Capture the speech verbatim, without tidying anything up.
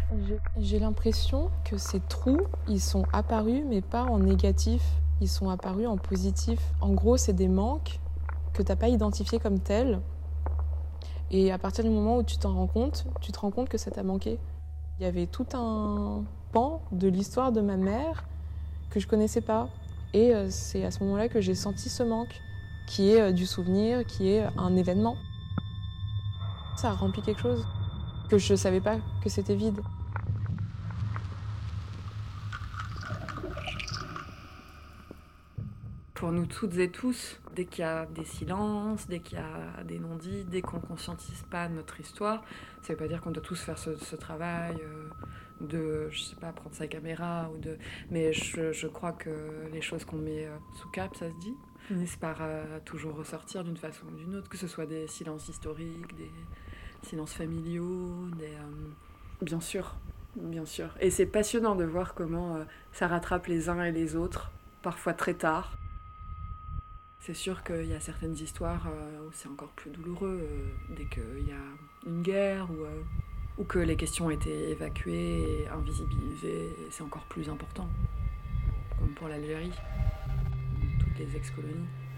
J'ai j'ai l'impression que ces trous, ils sont apparus, mais pas en négatif, ils sont apparus en positif. En gros, c'est des manques que t'as pas identifiés comme tels. Et à partir du moment où tu t'en rends compte, tu te rends compte que ça t'a manqué. Il y avait tout un pan de l'histoire de ma mère que je connaissais pas. Et euh, c'est à ce moment-là que j'ai senti ce manque, qui est euh, du souvenir, qui est un événement. Ça a rempli quelque chose que je savais pas que c'était vide. Pour nous toutes et tous, dès qu'il y a des silences, dès qu'il y a des non-dits, dès qu'on ne conscientise pas notre histoire, ça ne veut pas dire qu'on doit tous faire ce, ce travail euh, de, je sais pas, prendre sa caméra, ou de... mais je, je crois que les choses qu'on met euh, sous cap, ça se dit, finissent par euh, toujours ressortir d'une façon ou d'une autre, que ce soit des silences historiques, des silences familiaux, des... Euh... Bien sûr, bien sûr. Et c'est passionnant de voir comment euh, ça rattrape les uns et les autres, parfois très tard. C'est sûr qu'il y a certaines histoires euh, où c'est encore plus douloureux, euh, dès qu'il y a une guerre ou, euh, ou que les questions ont été évacuées et invisibilisées, c'est encore plus important, comme pour l'Algérie, toutes les ex-colonies.